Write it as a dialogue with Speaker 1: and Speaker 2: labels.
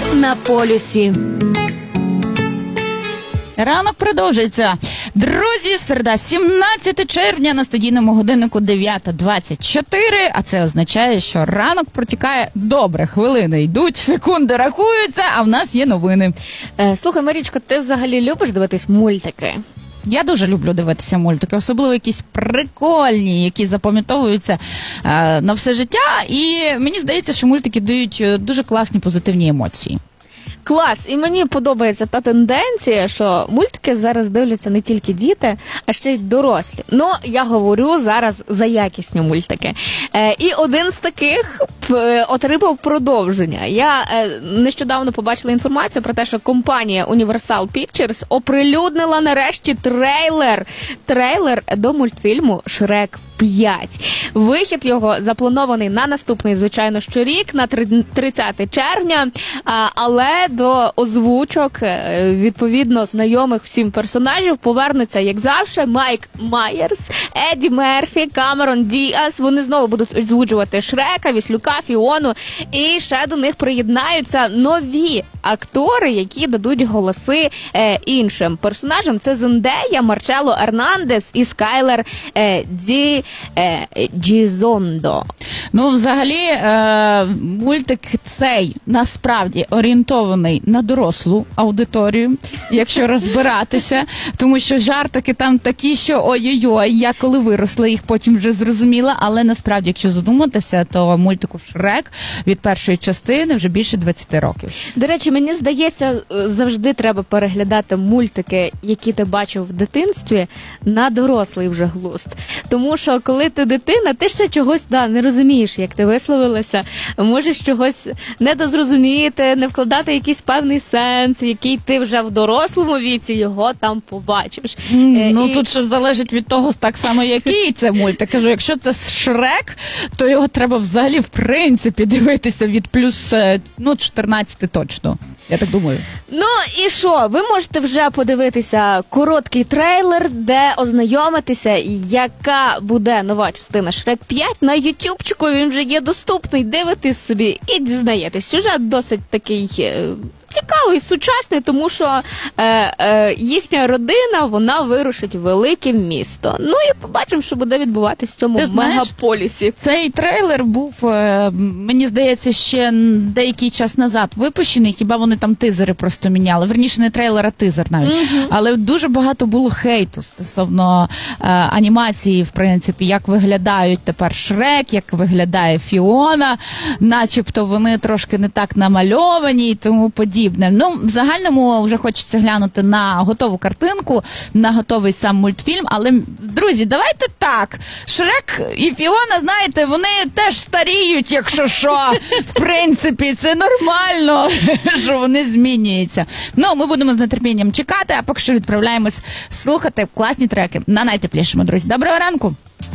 Speaker 1: на полюсі.
Speaker 2: Ранок продовжується. Друзі, середа, 17 червня, на студійному годиннику 9:24, а це означає, що ранок протікає добре, хвилини йдуть, секунди рахуються, а в нас є новини.
Speaker 1: Слухай, Марічко, ти взагалі любиш дивитись мультики?
Speaker 2: Я дуже люблю дивитися мультики, особливо якісь прикольні, які запам'ятовуються на все життя, і мені здається, що мультики дають дуже класні позитивні емоції.
Speaker 1: Клас! І мені подобається та тенденція, що мультики зараз дивляться не тільки діти, а ще й дорослі. Ну, я говорю зараз за якісні мультики. І один з таких отримав продовження. Я нещодавно побачила інформацію про те, що компанія Universal Pictures оприлюднила нарешті трейлер до мультфільму «Шрек 5». Вихід його запланований на наступний, звичайно, щорік, на 30 червня, але до озвучок, відповідно, знайомих всім персонажів повернуться, як завжди, Майк Майерс, Едді Мерфі, Камерон Діас. Вони знову будуть озвучувати Шрека, Віслюка, Фіону, і ще до них приєднаються нові актори, які дадуть голоси іншим персонажам. Це Зендея, Марчелло Ернандес і Скайлер Джізондо.
Speaker 2: Ну, взагалі, мультик цей насправді орієнтований на дорослу аудиторію, якщо розбиратися, тому що жартики там такі, що ой-ой-ой, я коли виросла, їх потім вже зрозуміла, але насправді, якщо задуматися, то мультику «Шрек» від першої частини вже більше 20 років.
Speaker 1: До речі, мені здається, завжди треба переглядати мультики, які ти бачив в дитинстві, на дорослий вже глузд. Тому що, коли ти дитина, ти ще чогось не розумієш, як ти висловилася, можеш чогось недозрозуміти, не вкладати якийсь певний сенс, який ти вже в дорослому віці його там побачиш.
Speaker 2: Тут ще залежить від того, так само, який це мультик. Кажу, якщо це Шрек, то його треба взагалі, в принципі, дивитися від плюс 14 точно. Я так думаю.
Speaker 1: Ну і що? Ви можете вже подивитися короткий трейлер, де ознайомитися, яка буде нова частина «Шрек 5». На ютубчику він вже є доступний. Дивитесь собі і дізнаєтесь. Сюжет досить такий цікавий, сучасний, тому що їхня родина, вона вирушить в велике місто. Ну і побачимо, що буде відбуватися в цьому мегаполісі.
Speaker 2: Цей трейлер був, мені здається, ще деякий час назад випущений, хіба вони там тизери просто міняли. Верніше, не трейлер, а тизер навіть. Але дуже багато було хейту стосовно анімації, в принципі, як виглядають тепер Шрек, як виглядає Фіона, начебто вони трошки не так намальовані і тому подібне. Ну, в загальному вже хочеться глянути на готову картинку, на готовий сам мультфільм, але, друзі, давайте так, Шрек і Фіона, знаєте, вони теж старіють, якщо що, в принципі, це нормально, що вони змінюються. Ну, ми будемо з нетерпінням чекати, а поки що відправляємось слухати класні треки на найтеплішому, друзі. Доброго ранку!